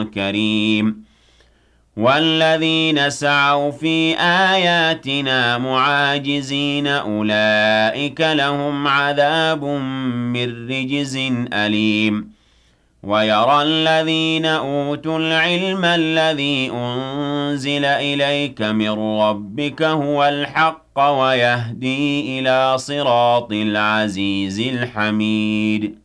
كريم والذين سعوا في آياتنا معاجزين أولئك لهم عذاب من رجز أليم ويرى الذين أوتوا العلم الذي أنزل إليك من ربك هو الحق ويهدي إلى صراط العزيز الحميد